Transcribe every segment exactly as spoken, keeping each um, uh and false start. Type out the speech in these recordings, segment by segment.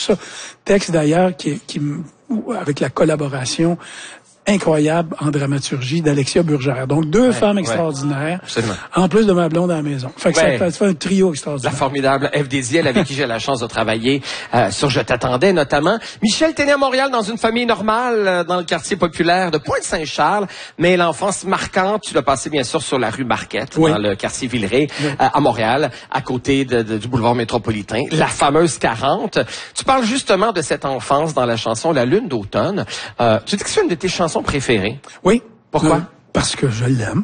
ça. Texte d'ailleurs qui, qui avec la collaboration incroyable en dramaturgie d'Alexia Burgère. Donc, deux ouais, femmes extraordinaires, ouais, en plus de ma blonde à la maison. Fait que ouais. ça, fait, ça fait un trio extraordinaire. La formidable Ève Désiel, avec qui j'ai la chance de travailler euh, sur Je t'attendais, notamment. Michel, t'es né à Montréal dans une famille normale, euh, dans le quartier populaire de Pointe-Saint-Charles, mais l'enfance marquante, tu l'as passé bien sûr sur la rue Marquette, oui. dans le quartier Villeray, oui. euh, à Montréal, à côté de, de, du boulevard métropolitain, la fameuse quarante. Tu parles justement de cette enfance dans la chanson La Lune d'automne. Euh, tu dis que c'est une de tes chansons préférée? Oui. Pourquoi? Euh, parce que je l'aime.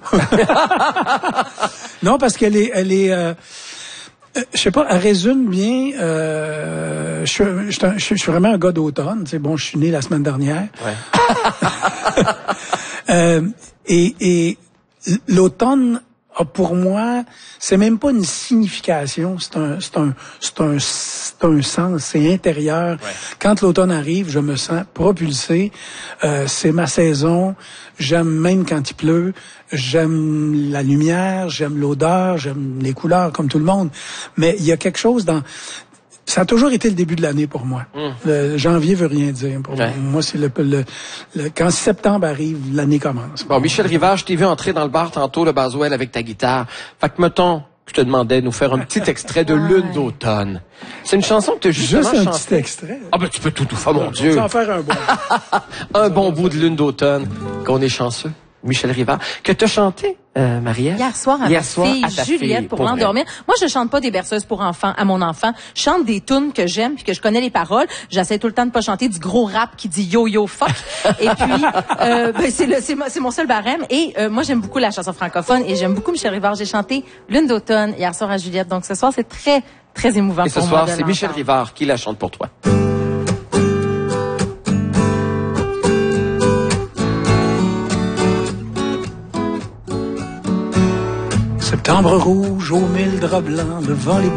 Non, parce qu'elle est, elle est, euh, euh, je sais pas, elle résume bien. Euh, je, suis, je, je, je suis vraiment un gars d'automne. C'est bon, je suis né la semaine dernière. Ouais. euh, et, et l'automne. Ah, pour moi, c'est même pas une signification, c'est un, c'est un, c'est un, c'est un sens, c'est intérieur. Ouais. Quand l'automne arrive, je me sens propulsé. Euh, c'est ma saison. J'aime même quand il pleut. J'aime la lumière, j'aime l'odeur, j'aime les couleurs comme tout le monde. Mais il y a quelque chose dans... Ça a toujours été le début de l'année pour moi. Mmh. Le janvier veut rien dire. Pour ouais. moi, c'est le, le, le quand septembre arrive, l'année commence. Bon, Michel Rivard, je t'ai vu entrer dans le bar tantôt, le Baswell, avec ta guitare. Fait que, mettons, je te demandais de nous faire un petit extrait de Lune d'automne. C'est une chanson que tu as justement chantée. Juste un chantée. petit extrait. Ah ben, tu peux tout, tout faire, mon Dieu. On va en faire un bon. un bon bout de Lune d'automne. Qu'on est chanceux. Michel Rivard, que t'as chanté, euh, Marielle? Hier soir à Hier ma soir, fille à ta Juliette fille, pour, pour l'endormir. Moi, je chante pas des berceuses pour enfants à mon enfant. Je chante des tunes que j'aime puis que je connais les paroles. J'essaie tout le temps de pas chanter du gros rap qui dit yo yo fuck. Et puis, euh, ben, c'est le, c'est, c'est mon seul barème. Et euh, moi, j'aime beaucoup la chanson francophone et j'aime beaucoup Michel Rivard. J'ai chanté Lune d'automne hier soir à Juliette. Donc ce soir, c'est très très émouvant et pour moi. Et ce soir, c'est Michel Rivard qui la chante pour toi. Septembre rouge aux mille draps blancs devant les